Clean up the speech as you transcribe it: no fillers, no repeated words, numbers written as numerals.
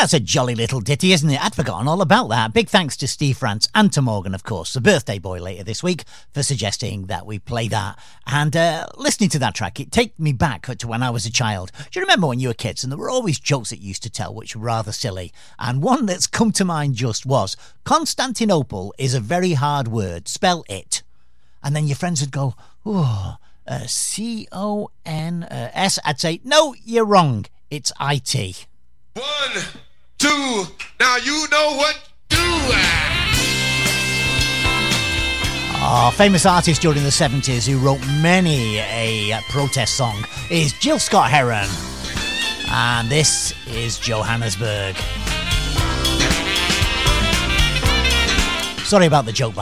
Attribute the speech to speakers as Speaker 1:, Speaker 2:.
Speaker 1: That's a jolly little ditty, isn't it? I'd forgotten all about that. Big thanks to Steve France and to Morgan, of course, the birthday boy later this week, for suggesting that we play that. And listening to that track, it takes me back to when I was a child. Do you remember when you were kids? And there were always jokes that you used to tell, which were rather silly. And one that's come to mind just was, Constantinople is a very hard word. Spell it. And then your friends would go, oh, C-O-N-S. I'd say, no, you're wrong. It's I-T.
Speaker 2: 1, 2, now you know what to do.
Speaker 1: Oh, famous artist during the 70s who wrote many a protest song is Jill Scott Heron. And this is Johannesburg. Sorry about the joke, by